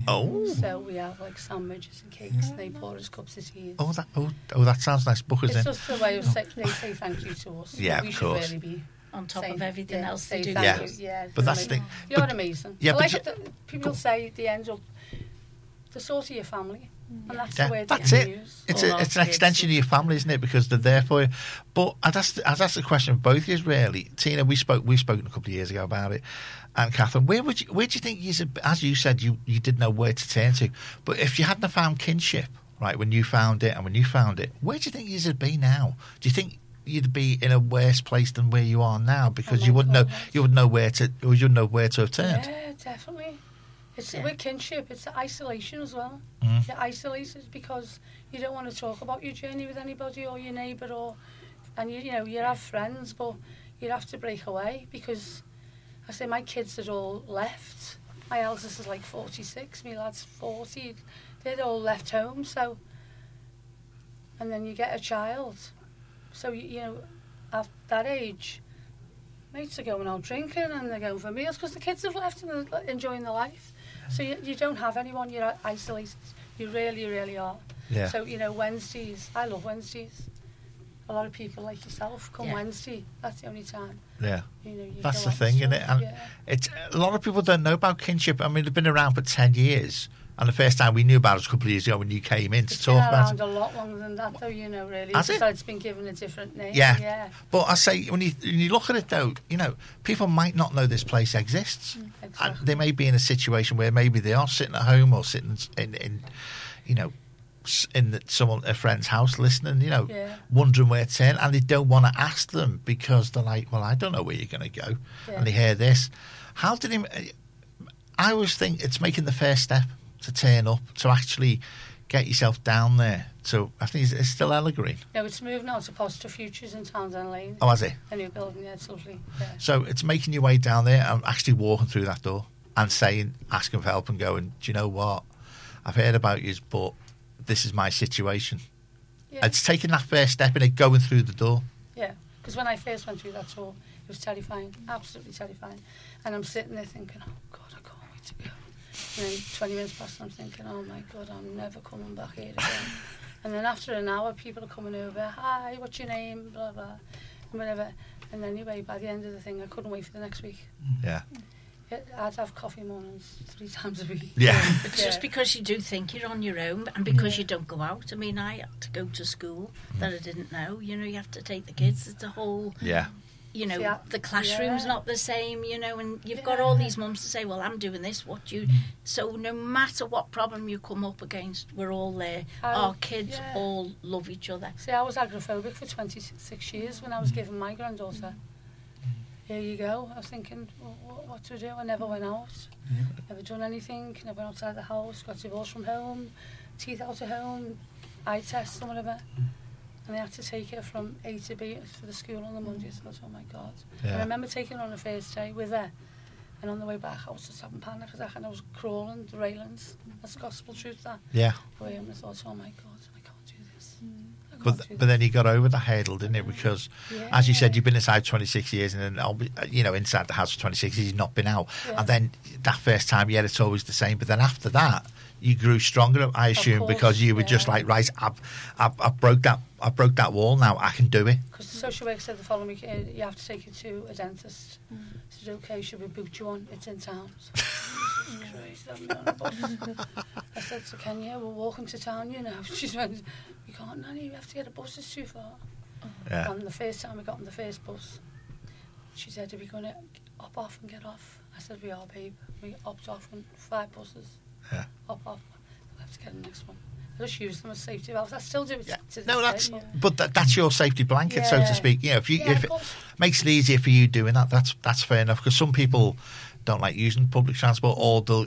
Oh. So we have like sandwiches and cakes, and they pour us cups of tea. That sounds nice. Book us It's in. just a way of saying they say thank you to us. Yeah, we of should course. really be on top saying, of everything else they do. thank Yeah. you. Yeah, But that's the thing. You're But- amazing. Yeah, I but like that people say they end up the sort of your family, and that's the way that's they it. use. It's All our an extension of your family, isn't it? Because they're there for you. But I'd ask the question of both of you, really. Tina, we've spoken a couple of years ago about it, and Catherine, where do you think as you said, you didn't know where to turn to, but if you hadn't have found kinship, right, when you found it, where do you think you'd be now? Do you think you'd be in a worse place than where you are now because you wouldn't know where to have turned? Yeah, definitely. It's with kinship. It's the isolation as well. Mm. You're isolated because you don't want to talk about your journey with anybody or your neighbour, and you have friends, but you have to break away because I say my kids had all left. My eldest is like 46, my lad's 40. They'd all left home, so and then you get a child. So at that age, mates are going out drinking and they're going for meals because the kids have left and they're enjoying their life. So you don't have anyone, you're isolated. You really, really are. Yeah. So, Wednesdays, I love Wednesdays. A lot of people like yourself come Wednesday. That's the only time. Yeah. You That's go the out thing, isn't it? stuff, And it's a lot of people don't know about kinship. I mean, they've been around for 10 years. And the first time we knew about it was a couple of years ago when you came in to talk about it. It's been around a lot longer than that, though, really. Has it? So it's been given a different name. Yeah. But I say, when you look at it, though, people might not know this place exists. Exactly. And they may be in a situation where maybe they are sitting at home or sitting in a friend's house listening, wondering where to turn, and they don't want to ask them because they're like, well, I don't know where you're going to go. Yeah. And they hear this. I always think it's making the first step to turn up, to actually get yourself down there. So I think it's still Ella Green. No, it's moved now to Positive Futures in Townsend Lane. Oh, has it? A new building, it's lovely. Yeah. So it's making your way down there and actually walking through that door and asking for help and going, do you know what? I've heard about you, but this is my situation. Yeah. It's taking that first step in it, going through the door. Yeah, because when I first went through that tour, it was terrifying, absolutely terrifying. And I'm sitting there thinking, oh, God, I can't wait to go. And then 20 minutes past, I'm thinking, oh, my God, I'm never coming back here again. And then after an hour, people are coming over, hi, what's your name, blah, blah, and whatever. And anyway, by the end of the thing, I couldn't wait for the next week. Yeah. I'd have coffee mornings 3 times a week. Yeah. It's just because you do think you're on your own and because you don't go out. I mean, I had to go to school that I didn't know. You have to take the kids. It's a whole... Yeah. The classroom's not the same, and you've got all these mums to say, well, I'm doing this, So no matter what problem you come up against, we're all there. Our kids all love each other. See, I was agoraphobic for 26 years when I was given my granddaughter. Here you go. I was thinking, what to do? I never went out. Never done anything. Never went outside the house. Got divorced from home. Teeth out of home. Eye tests and whatever. And I had to take her from A to B for the school on the Monday. So I thought, oh my God. Yeah. And I remember taking her on the first day with her. And on the way back, I was just having panic attack and I was crawling the railings. That's gospel truth, that. Yeah. And I thought, oh my God, I can't do this. But then you got over the hurdle, didn't you? Because, as you said, you've been inside 26 years, and then, inside the house for 26 years, you've not been out. Yeah. And then that first time, it's always the same. But then after that, you grew stronger, I assume, because you were just like, right, I broke that wall. Now I can do it. Because the social worker said the following week, you have to take it to a dentist. I said, okay, should we book you on? It's in town. So, Christ, I'm on a bus. I said to Kenya, we're walking to town, She went, we can't, Nanny, we have to get a bus, it's too far. Yeah. And the first time we got on the first bus, she said, are we going to hop off and get off? I said, we are, babe. We hopped off on 5 buses. Yeah. Hop off. We'll have to get the next one. I just use them as safety valves. I still do it to this day. But that's your safety blanket, so to speak. If it makes it easier for you doing that, that's fair enough. Because some people don't like using public transport, or they'll,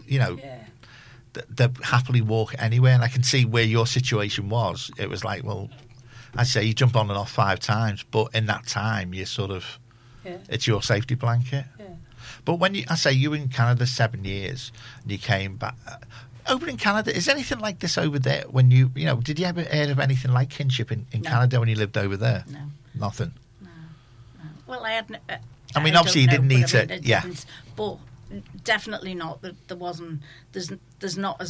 they happily walk anywhere. And I can see where your situation was. It was like, well, I say you jump on and off 5 times, but in that time, you sort of, it's your safety blanket. Yeah. But when you were in Canada 7 years, and you came back. Over in Canada, is anything like this over there? When did you ever hear of anything like kinship in Canada when you lived over there? No. Nothing? No. Well, I had... obviously you didn't need to... But definitely not. There's not as